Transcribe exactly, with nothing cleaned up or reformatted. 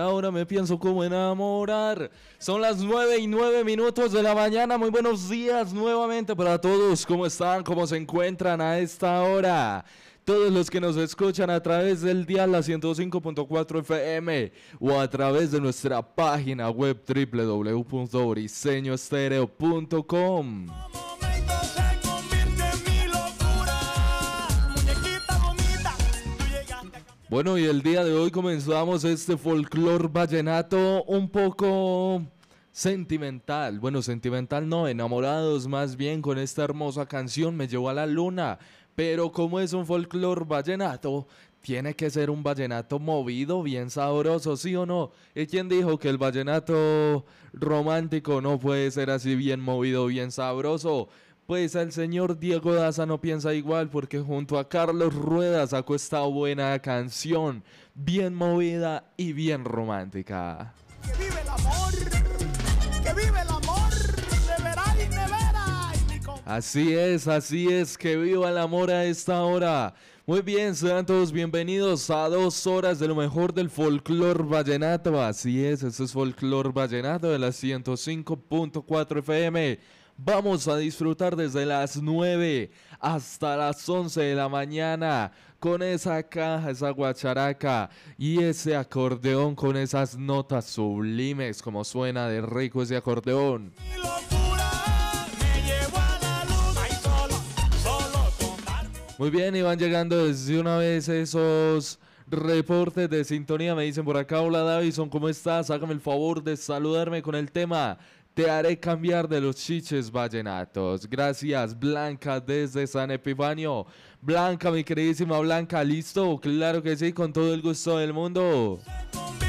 Ahora me pienso cómo enamorar. Son las nueve y nueve minutos de la mañana. Muy buenos días nuevamente para todos. ¿Cómo están? ¿Cómo se encuentran a esta hora? Todos los que nos escuchan a través del dial la ciento cinco punto cuatro F M o a través de nuestra página web doble u doble u doble u punto briseño estéreo punto com. Bueno, y el día de hoy comenzamos este folclor vallenato un poco sentimental. Bueno, sentimental no, enamorados más bien con esta hermosa canción Me llevó a la luna. Pero como es un folclor vallenato, tiene que ser un vallenato movido, bien sabroso, ¿sí o no? ¿Y quién dijo que el vallenato romántico no puede ser así bien movido, bien sabroso? Pues el señor Diego Daza no piensa igual, porque junto a Carlos Rueda sacó esta buena canción, bien movida y bien romántica. Que vive el amor, que vive el amor, nevera y nevera. Y mi con... Así es, así es, que viva el amor a esta hora. Muy bien, sean todos bienvenidos a dos horas de lo mejor del folclor vallenato. Así es, este es folclor vallenato de la ciento cinco punto cuatro F M. Vamos a disfrutar desde las nueve hasta las once de la mañana con esa caja, esa guacharaca y ese acordeón con esas notas sublimes, como suena de rico ese acordeón. Mi locura me llevó a la luna y solo, solo con darme... Muy bien, y van llegando desde una vez esos reportes de sintonía. Me dicen por acá: hola Davison, ¿cómo estás? Hágame el favor de saludarme con el tema Te haré cambiar de los chiches vallenatos. Gracias, Blanca, desde San Epifanio. Blanca, mi queridísima Blanca, ¿listo? Claro que sí, con todo el gusto del mundo.